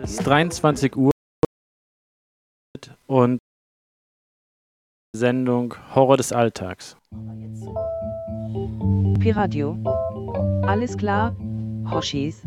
Es ist 23 Uhr und Sendung Horror des Alltags. Piradio. Alles klar, Hoshis.